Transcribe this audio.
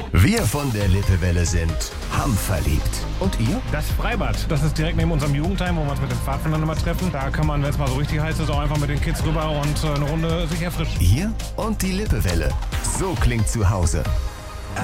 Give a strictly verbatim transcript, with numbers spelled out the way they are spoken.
Wir von der Lippewelle sind hamverliebt. Und ihr? Das Freibad, das ist direkt neben unserem Jugendheim, wo wir uns mit den Pfadfindern immer treffen. Da kann man, wenn es mal so richtig heiß ist, auch einfach mit den Kids rüber und äh, eine Runde sich erfrischen. Ihr und die Lippewelle. So klingt zu Hause.